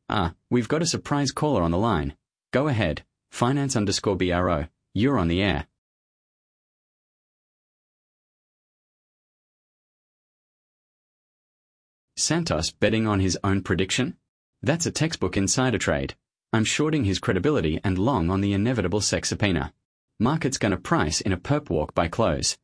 We've got a surprise caller on the line. Go ahead, finance_BRO, you're on the air. Santos betting on his own prediction? That's a textbook insider trade. I'm shorting his credibility and long on the inevitable sex subpoena. Market's gonna price in a perp walk by close.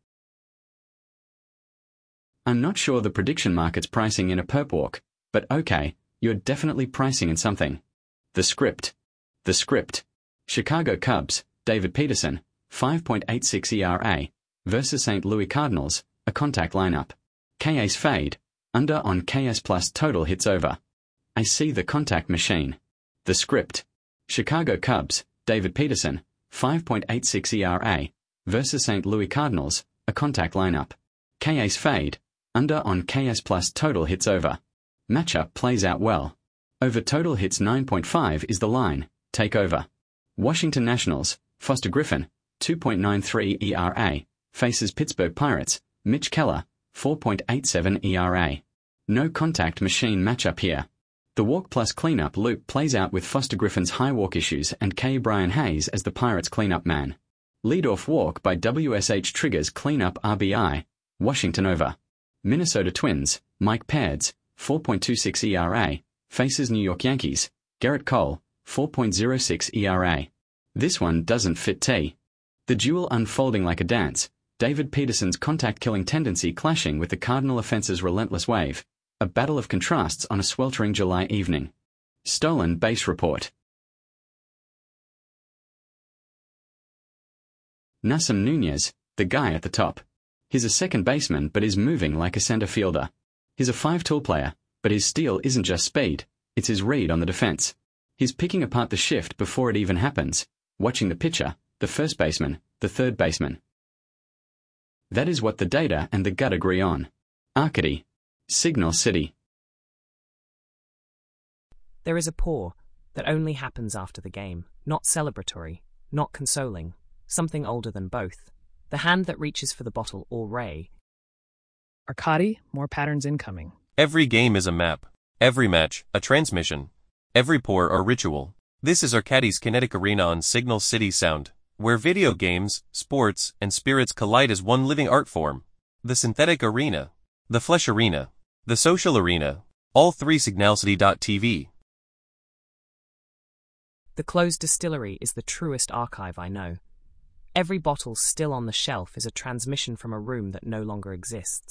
I'm not sure the prediction market's pricing in a perp walk, but okay, you're definitely pricing in something. The script. Chicago Cubs, David Peterson, 5.86 ERA, versus St. Louis Cardinals, a contact lineup. K-Ace fade, under on KS plus total hits over. I see the contact machine. The script. Chicago Cubs, David Peterson, 5.86 ERA, versus St. Louis Cardinals, a contact lineup. K-Ace fade, under on KS plus total hits over. Matchup plays out well. Over total hits 9.5 is the line, take over. Washington Nationals, Foster Griffin, 2.93 ERA, faces Pittsburgh Pirates, Mitch Keller, 4.87 ERA. No contact machine matchup here. The walk plus cleanup loop plays out with Foster Griffin's high walk issues and K. Brian Hayes as the Pirates cleanup man. Leadoff walk by WSH triggers cleanup RBI, Washington over. Minnesota Twins, Mike Pads, 4.26 ERA, faces New York Yankees, Garrett Cole, 4.06 ERA. This one doesn't fit T. The duel unfolding like a dance, David Peterson's contact-killing tendency clashing with the Cardinal offense's relentless wave, a battle of contrasts on a sweltering July evening. Stolen base report. Nasim Nunez, the guy at the top. He's a second baseman but is moving like a center fielder. He's a 5-tool player, but his steal isn't just speed, it's his read on the defense. He's picking apart the shift before it even happens, watching the pitcher, the first baseman, the third baseman. That is what the data and the gut agree on. Arcady. Signal City. There is a pour that only happens after the game, not celebratory, not consoling, something older than both. The hand that reaches for the bottle or ray. Arcady, more patterns incoming. Every game is a map. Every match, a transmission. Every pour a ritual. This is Arcady's Kinetic Arena on Signal City Sound, where video games, sports, and spirits collide as one living art form. The synthetic arena. The flesh arena. The social arena. All three signalcity.tv. The closed distillery is the truest archive I know. Every bottle still on the shelf is a transmission from a room that no longer exists.